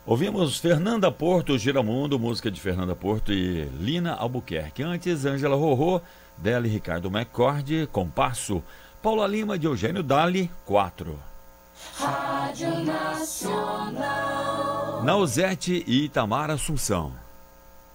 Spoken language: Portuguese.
Ouvimos Fernanda Porto, Giramundo, música de Fernanda Porto e Lina Albuquerque. Antes, Ângela Rorô, dela e Ricardo McCord, Compasso. Paula Lima de Eugênio Dali, 4. Rádio Nacional. Nausete e Itamar Assunção.